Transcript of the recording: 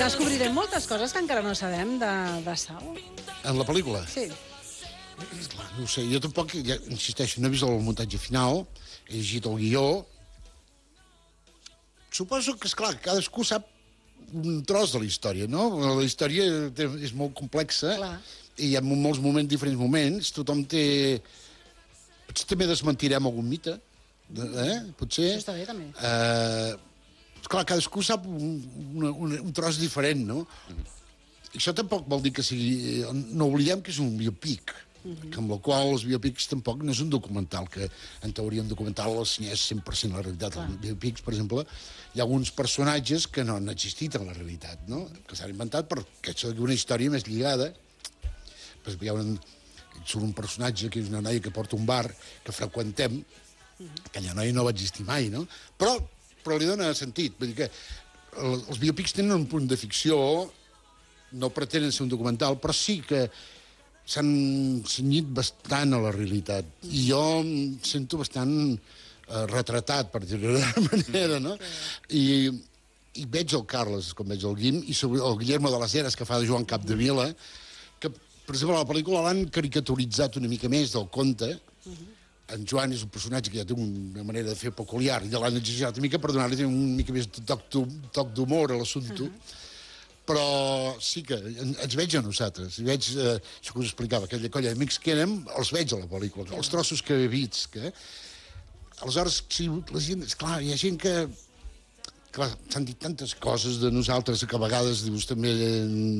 Descobrirem moltes coses que encara no sabem de Sau. En la pel·lícula? Sí. Clar, no ho sé, jo tampoc, ja insisteixo, no he vist el muntatge final, he llegit el guió. Suposo que, esclar, cadascú sap un tros de la història, no? La història és molt complexa. Clar. I en molts moments, diferents moments, tothom té... Potser també desmentirem algun mite, potser. Això està bé, també. Clar, cadascú sap un tros diferent, no? I això tampoc vol dir que sigui... No oblidem que és un biopic, amb la qual els biopics tampoc no és un documental, que en teoria un documental és 100% la realitat. Els biopics, per exemple, hi ha alguns personatges que no han existit en la realitat, no? Que s'han inventat perquè sigui una història més lligada. Hi ha surt un personatge que és una noia que porta un bar que freqüentem, aquella noia no va existir mai, no? Però li dona sentit. Vull dir que els biopics tenen un punt de ficció, no pretenen ser un documental, però sí que s'han cenyit bastant a la realitat. I jo em sento bastant retratat, per dir-ho d'una manera, no? I veig el Carles, com veig el Guim, i el Guillermo de las Heras, que fa de Joan Capdevila, que, per exemple, a la pel·lícula l'han caricaturitzat una mica més del conte. En Joan és un personatge que ja té una manera de fer peculiar, i l'han exagerat una mica per donar-li una mica més de toc d'humor a l'assumpte. Però sí que ens veig a nosaltres. I veig, això que us explicava, aquella colla d'amics que érem, els veig a la pel·lícula, els trossos que he vist. Aleshores, sí, la gent, esclar, hi ha gent que... Clar, s'han dit tantes coses de nosaltres que a vegades dius també...